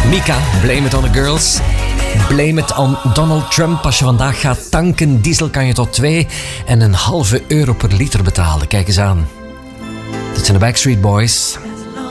Mika, blame it on the girls. Blame it on Donald Trump. Als je vandaag gaat tanken, diesel kan je tot €2,5 per liter betalen. Kijk eens aan. Dit zijn de Backstreet Boys.